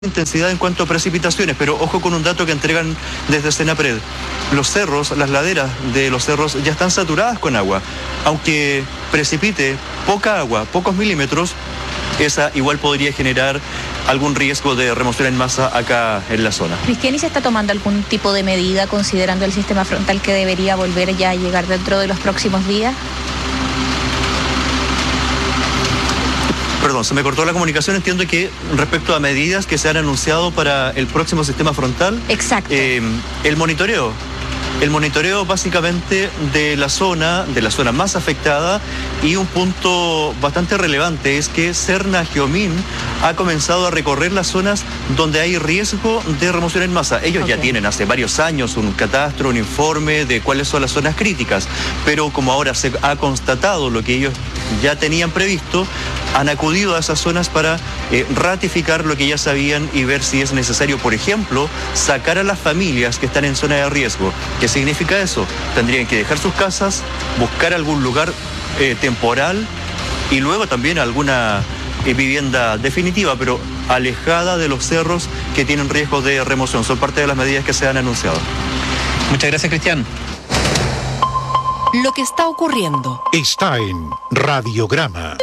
intensidad en cuanto a precipitaciones, pero ojo con un dato que entregan desde Senapred. Los cerros, las laderas de los cerros ya están saturadas con agua. Aunque precipite poca agua, pocos milímetros, esa igual podría generar algún riesgo de remoción en masa acá en la zona. Cristian, ¿y se está tomando algún tipo de medida considerando el sistema frontal que debería volver ya a llegar dentro de los próximos días? Perdón, se me cortó la comunicación. Entiendo que respecto a medidas que se han anunciado para el próximo sistema frontal. Exacto. El monitoreo básicamente de la zona más afectada, y un punto bastante relevante es que Serna Geomín ha comenzado a recorrer las zonas donde hay riesgo de remoción en masa. Ellos ya tienen hace varios años un catastro, un informe de cuáles son las zonas críticas, pero como ahora se ha constatado lo que ellos ya tenían previsto, han acudido a esas zonas para ratificar lo que ya sabían y ver si es necesario, por ejemplo, sacar a las familias que están en zona de riesgo. ¿Qué significa eso? Tendrían que dejar sus casas, buscar algún lugar temporal y luego también alguna vivienda definitiva, pero alejada de los cerros que tienen riesgo de remoción. Son parte de las medidas que se han anunciado. Muchas gracias, Cristian. Lo que está ocurriendo está en Radiograma.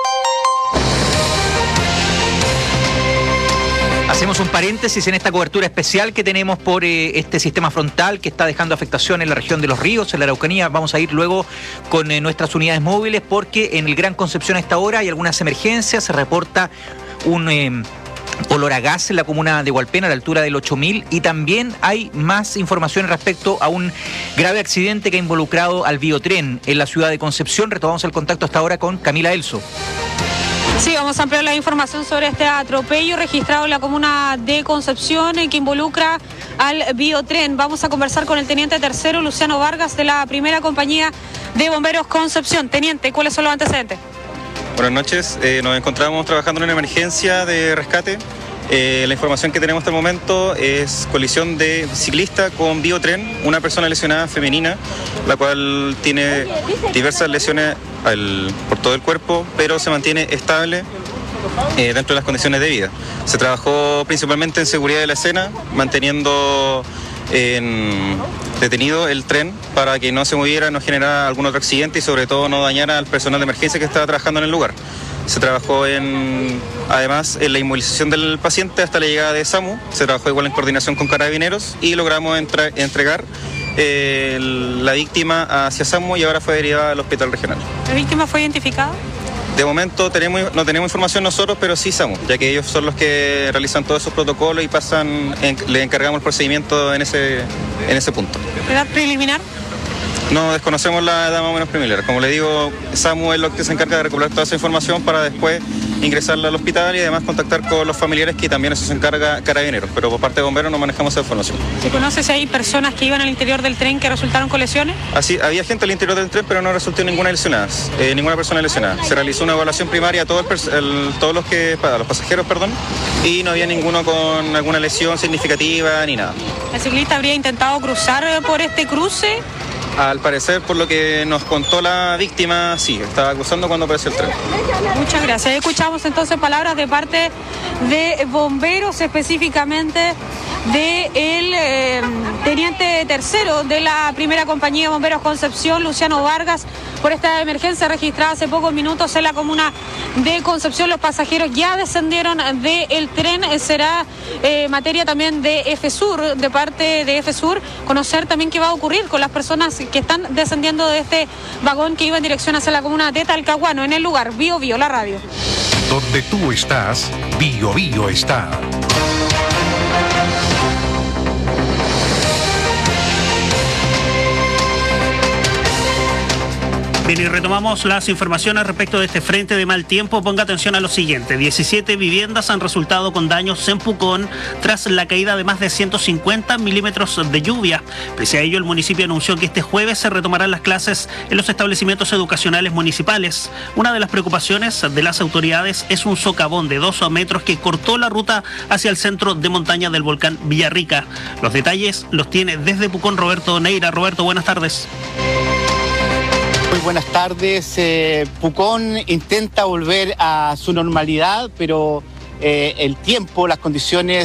Hacemos un paréntesis en esta cobertura especial que tenemos por este sistema frontal que está dejando afectación en la región de Los Ríos, en la Araucanía. Vamos a ir luego con nuestras unidades móviles porque en el Gran Concepción a esta hora hay algunas emergencias. Se reporta un olor a gas en la comuna de Hualpén a la altura del 8000, y también hay más información respecto a un grave accidente que ha involucrado al biotren en la ciudad de Concepción. Retomamos el contacto hasta ahora con Camila Elso. Sí, vamos a ampliar la información sobre este atropello registrado en la comuna de Concepción que involucra al biotren. Vamos a conversar con el teniente tercero Luciano Vargas de la primera compañía de bomberos Concepción. Teniente, ¿cuáles son los antecedentes? Buenas noches, nos encontramos trabajando en una emergencia de rescate. La información que tenemos hasta el momento es colisión de ciclista con biotren, una persona lesionada femenina, la cual tiene diversas lesiones por todo el cuerpo, pero se mantiene estable dentro de las condiciones de vida. Se trabajó principalmente en seguridad de la escena, manteniendo detenido el tren para que no se moviera, no generara algún otro accidente y sobre todo no dañara al personal de emergencia que estaba trabajando en el lugar. Se trabajó además en la inmovilización del paciente hasta la llegada de SAMU. Se trabajó igual en coordinación con carabineros y logramos entregar la víctima hacia SAMU y ahora fue derivada al hospital regional. ¿La víctima fue identificada? De momento no tenemos información nosotros, pero sí SAMU, ya que ellos son los que realizan todos esos protocolos y le encargamos el procedimiento en ese punto. ¿Edad preliminar? No desconocemos la edad más o menos preliminar. Como le digo, SAMU es lo que se encarga de recopilar toda esa información para después ingresarla al hospital y además contactar con los familiares, que también eso se encarga Carabineros, pero por parte de bomberos no manejamos esa información. ¿Se conoce si hay personas que iban al interior del tren que resultaron con lesiones? Así, había gente al interior del tren, pero no resultó ninguna persona lesionada. Se realizó una evaluación primaria a todos los pasajeros, y no había ninguno con alguna lesión significativa ni nada. ¿El ciclista habría intentado cruzar por este cruce? Al parecer, por lo que nos contó la víctima, sí, estaba cruzando cuando apareció el tren. Muchas gracias. Escuchamos entonces palabras de parte de bomberos, específicamente del teniente tercero de la primera compañía de bomberos Concepción, Luciano Vargas, por esta emergencia registrada hace pocos minutos en la comuna de Concepción. Los pasajeros ya descendieron del tren. Será materia también de FSUR, de parte de FSUR, conocer también qué va a ocurrir con las personas que están descendiendo de este vagón que iba en dirección hacia la comuna de Talcahuano. En el lugar, Bio Bio, la radio. Donde tú estás, Bio Bio está. Bien, y retomamos las informaciones respecto de este frente de mal tiempo. Ponga atención a lo siguiente: 17 viviendas han resultado con daños en Pucón tras la caída de más de 150 milímetros de lluvia. Pese a ello, el municipio anunció que este jueves se retomarán las clases en los establecimientos educacionales municipales. Una de las preocupaciones de las autoridades es un socavón de 2 metros que cortó la ruta hacia el centro de montaña del volcán Villarrica. Los detalles los tiene desde Pucón Roberto Neira. Roberto, buenas tardes. Muy buenas tardes. Pucón intenta volver a su normalidad, pero el tiempo, las condiciones